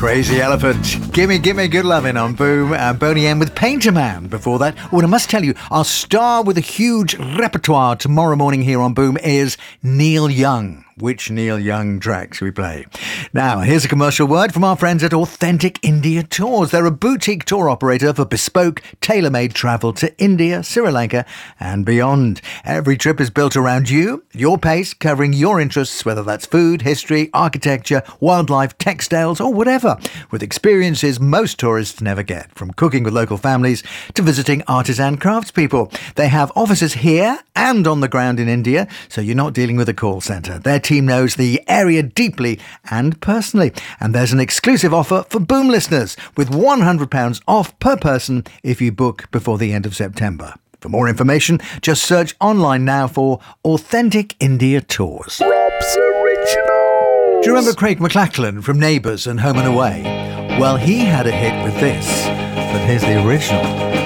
Crazy Elephant. Gimme Good Lovin' on Boom, and Boney M with Painter Man before that. Oh, and I must tell you, our star with a huge repertoire tomorrow morning here on Boom is Neil Young. Which Neil Young track should we play? Now, here's a commercial word from our friends at Authentic India Tours. They're a boutique tour operator for bespoke, tailor-made travel to India, Sri Lanka and beyond. Every trip is built around you, your pace, covering your interests, whether that's food, history, architecture, wildlife, textiles or whatever, with experiences most tourists never get, from cooking with local families to visiting artisan craftspeople. They have offices here and on the ground in India, so you're not dealing with a call centre. Their team knows the area deeply and personally. And there's an exclusive offer for Boom listeners with £100 off per person if you book before the end of September. For more information, just search online now for Authentic India Tours. Rob's Originals! Do you remember Craig McLachlan from Neighbours and Home and Away? Well, he had a hit with this, but here's the original.